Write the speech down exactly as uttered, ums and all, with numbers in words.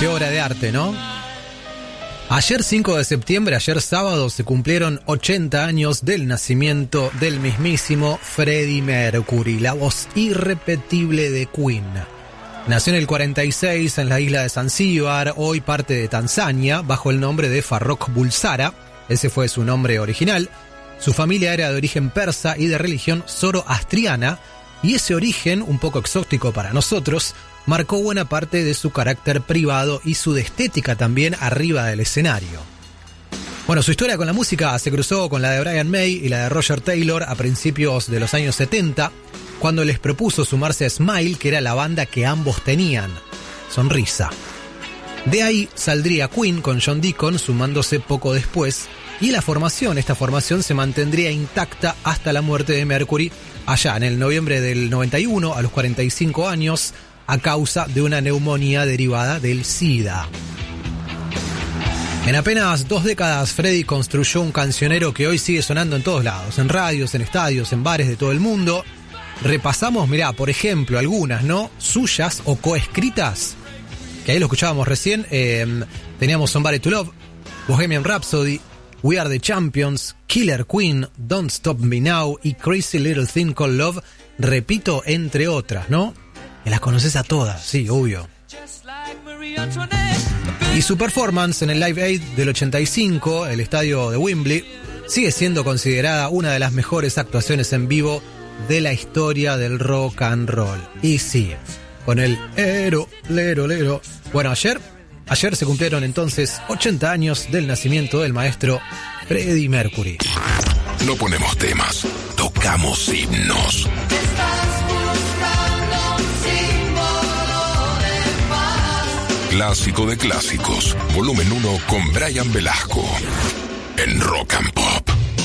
Qué obra de arte, ¿no? Ayer cinco de septiembre, ayer sábado, se cumplieron ochenta años del nacimiento del mismísimo Freddie Mercury, la voz irrepetible de Queen. Nació en el cuarenta y seis en la isla de Zanzíbar, hoy parte de Tanzania, bajo el nombre de Farrokh Bulsara. Ese fue su nombre original. Su familia era de origen persa y de religión zoroastriana, y ese origen, un poco exótico para nosotros, marcó buena parte de su carácter privado y su estética también arriba del escenario. Bueno, su historia con la música se cruzó con la de Brian May y la de Roger Taylor a principios de los años setenta, cuando les propuso sumarse a Smile, que era la banda que ambos tenían, Sonrisa. De ahí saldría Queen con John Deacon sumándose poco después, y la formación, esta formación se mantendría intacta hasta la muerte de Mercury, allá en el noviembre del noventa y uno, a los cuarenta y cinco años, a causa de una neumonía derivada del SIDA. En apenas dos décadas, Freddie construyó un cancionero que hoy sigue sonando en todos lados, en radios, en estadios, en bares de todo el mundo. Repasamos, mirá, por ejemplo, algunas, ¿no? Suyas o coescritas, que ahí lo escuchábamos recién. Eh, teníamos Somebody to Love, Bohemian Rhapsody, We Are the Champions, Killer Queen, Don't Stop Me Now y Crazy Little Thing Called Love, repito, entre otras, ¿no? Que las conoces a todas, sí, obvio. Y su performance en el Live Aid del ochenta y cinco, el estadio de Wembley, sigue siendo considerada una de las mejores actuaciones en vivo de la historia del rock and roll. Y sí, con el ero, lero, lero. Bueno, ayer, ayer se cumplieron entonces ochenta años del nacimiento del maestro Freddie Mercury. No ponemos temas, tocamos himnos. Clásico de clásicos, volumen uno con Brian Velasco, en Rock and Pop.